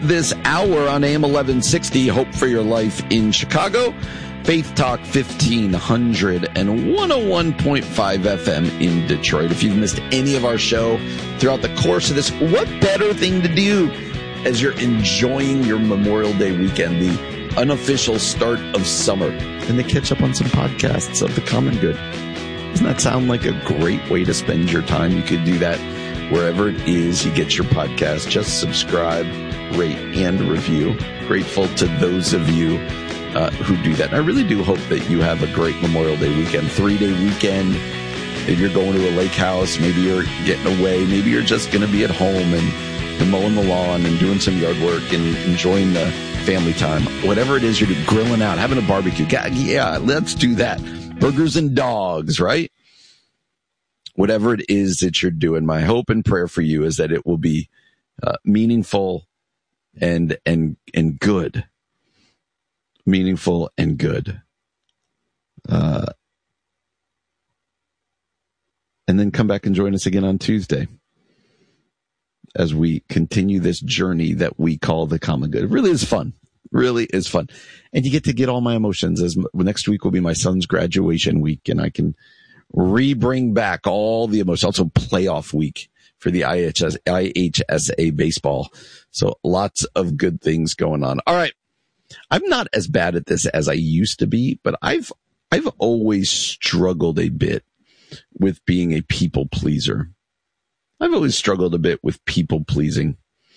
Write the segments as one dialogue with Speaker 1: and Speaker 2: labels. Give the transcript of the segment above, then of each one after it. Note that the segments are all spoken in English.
Speaker 1: This hour on AM 1160, Hope for Your Life in Chicago, Faith Talk 1500 and 101.5 FM in Detroit. If you've missed any of our show throughout the course of this, what better thing to do as you're enjoying your Memorial Day weekend, the unofficial start of summer, than to catch up on some podcasts of the common good? Doesn't that sound like a great way to spend your time? You could do that wherever it is you get your podcast. Just subscribe, rate, and review. Grateful to those of you who do that. And I really do hope that you have a great Memorial Day weekend, 3-day weekend. If you're going to a lake house, maybe you're getting away, maybe you're just going to be at home and mowing the lawn and doing some yard work and enjoying the family time. Whatever it is you're doing, grilling out, having a barbecue. Yeah, let's do that. Burgers and dogs, right? Whatever it is that you're doing, my hope and prayer for you is that it will be meaningful and good. Meaningful and good. And then come back and join us again on Tuesday as we continue this journey that we call the common good. It really is fun. Really is fun. And you get all my emotions, as next week will be my son's graduation week, and I can bring back all the emotions. Also playoff week for the IHSA baseball. So lots of good things going on. All right. I'm not as bad at this as I used to be, but I've always struggled a bit with being a people pleaser. I've always struggled a bit with people pleasing.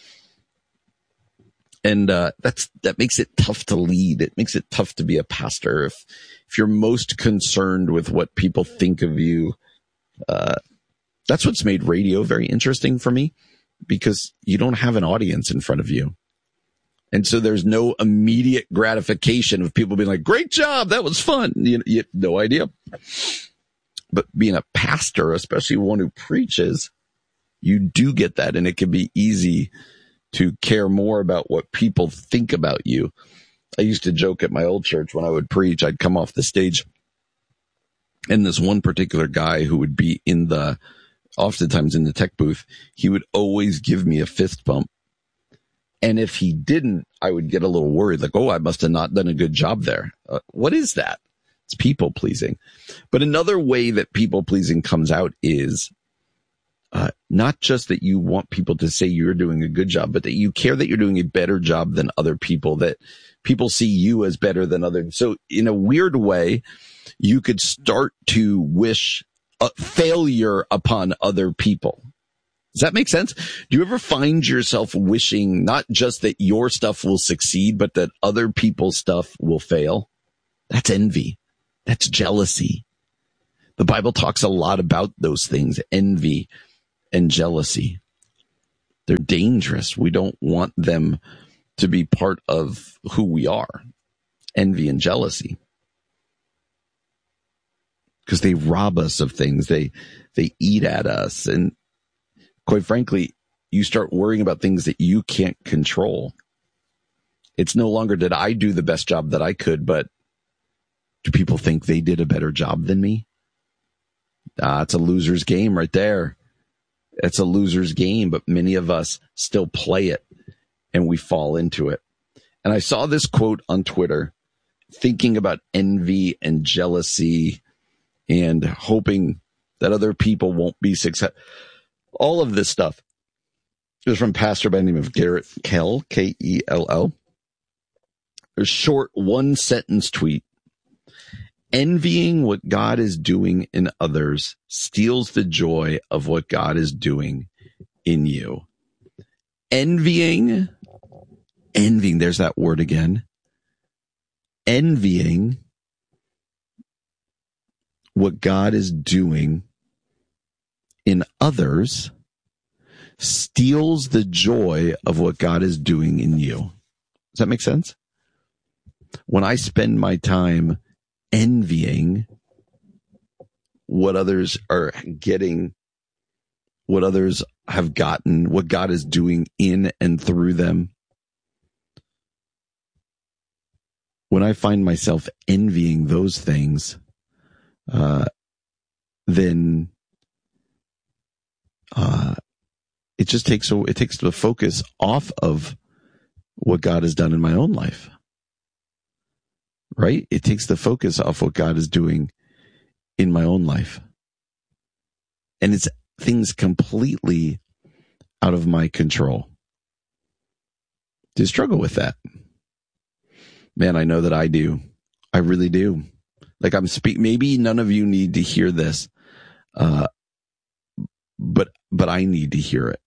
Speaker 1: And that makes it tough to lead. It makes it tough to be a pastor. If you're most concerned with what people think of you, that's what's made radio very interesting for me, because you don't have an audience in front of you. And so there's no immediate gratification of people being like, great job, that was fun. You have no idea. But being a pastor, especially one who preaches, you do get that, and it can be easy to care more about what people think about you. I used to joke at my old church when I would preach, I'd come off the stage, and this one particular guy who would be oftentimes in the tech booth, he would always give me a fist bump. And if he didn't, I would get a little worried, like, oh, I must have not done a good job there. What is that? It's people pleasing. But another way that people pleasing comes out is not just that you want people to say you're doing a good job, but that you care that you're doing a better job than other people, that people see you as better than others. So in a weird way, you could start to wish failure upon other people. Does that make sense? Do you ever find yourself wishing not just that your stuff will succeed, but that other people's stuff will fail? That's envy. That's jealousy. The Bible talks a lot about those things, envy and jealousy. They're dangerous. We don't want them to be part of who we are. Envy and jealousy. Because they rob us of things. They eat at us. And quite frankly, you start worrying about things that you can't control. It's no longer did I do the best job that I could, but do people think they did a better job than me? It's a loser's game right there. It's a loser's game, but many of us still play it, and we fall into it. And I saw this quote on Twitter, thinking about envy and jealousy and hoping that other people won't be successful. All of this stuff is from pastor by the name of Garrett Kell, Kell. A short one-sentence tweet. Envying what God is doing in others steals the joy of what God is doing in you. Envying, there's that word again. Envying what God is doing in others steals the joy of what God is doing in you. Does that make sense? When I spend my time envying what others are getting, what others have gotten, what God is doing in and through them, when I find myself envying those things, then it just takes the focus off of what God has done in my own life. Right? It takes the focus off what God is doing in my own life. And it's things completely out of my control. Do you struggle with that? Man, I know that I do. I really do. Like maybe none of you need to hear this, but I need to hear it.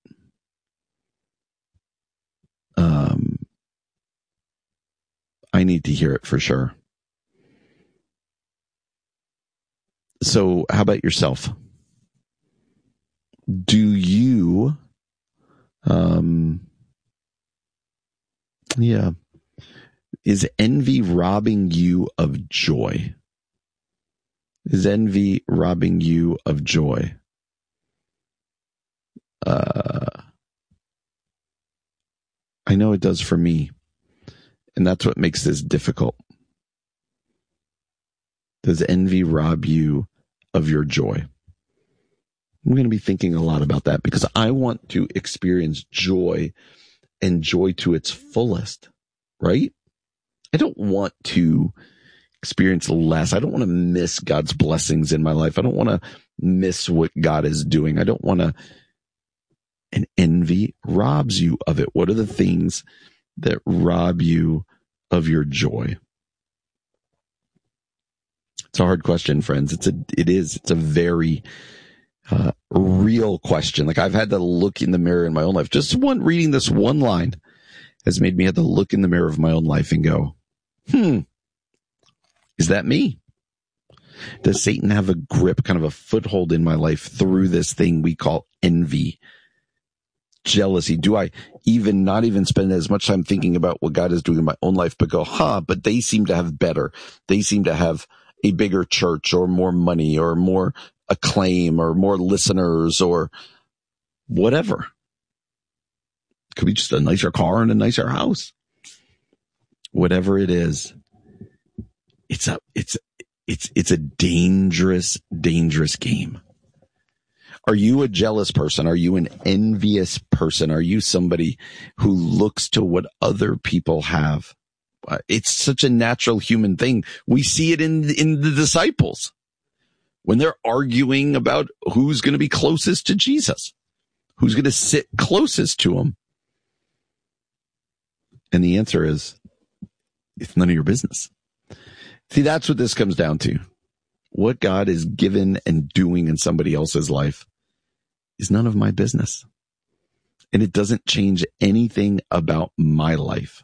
Speaker 1: I need to hear it for sure. So how about yourself? Do you, is envy robbing you of joy? Is envy robbing you of joy? I know it does for me. And that's what makes this difficult. Does envy rob you of your joy? I'm going to be thinking a lot about that because I want to experience joy and joy to its fullest, right? I don't want to experience less. I don't want to miss God's blessings in my life. I don't want to miss what God is doing. I don't want to. And envy robs you of it. What are the things that rob you of your joy? It's a hard question, friends. It's a very real question. Like I've had to look in the mirror in my own life. Just reading this one line has made me have to look in the mirror of my own life and go, is that me? Does Satan have a grip, kind of a foothold in my life through this thing we call envy? Jealousy? Do I not even spend as much time thinking about what God is doing in my own life, but go, but they seem to have better. They seem to have a bigger church or more money or more acclaim or more listeners or whatever. Could be just a nicer car and a nicer house. Whatever it is, it's a dangerous, dangerous game. Are you a jealous person? Are you an envious person? Are you somebody who looks to what other people have? It's such a natural human thing. We see it in the disciples when they're arguing about who's going to be closest to Jesus, who's going to sit closest to him. And the answer is, it's none of your business. See, that's what this comes down to. What God is given and doing in somebody else's life is none of my business. And it doesn't change anything about my life.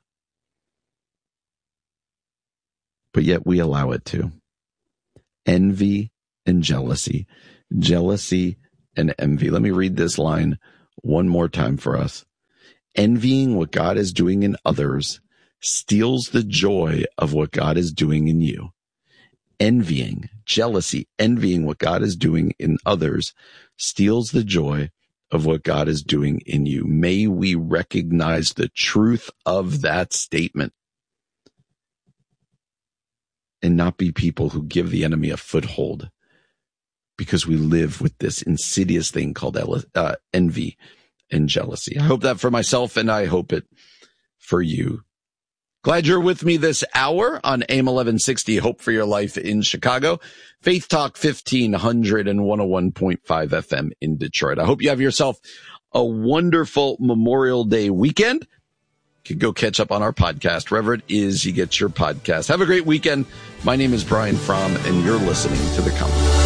Speaker 1: But yet we allow it to. Envy and jealousy. Jealousy and envy. Let me read this line one more time for us. Envying what God is doing in others steals the joy of what God is doing in you. Envying, jealousy, envying what God is doing in others steals the joy of what God is doing in you. May we recognize the truth of that statement and not be people who give the enemy a foothold because we live with this insidious thing called envy and jealousy. I hope that for myself, and I hope it for you. Glad you're with me this hour on AM 1160, Hope for Your Life in Chicago, Faith Talk 1500 and 101.5 FM in Detroit. I hope you have yourself a wonderful Memorial Day weekend. You can go catch up on our podcast, wherever it is you get your podcast. Have a great weekend. My name is Brian Fromm, and you're listening to The Compass.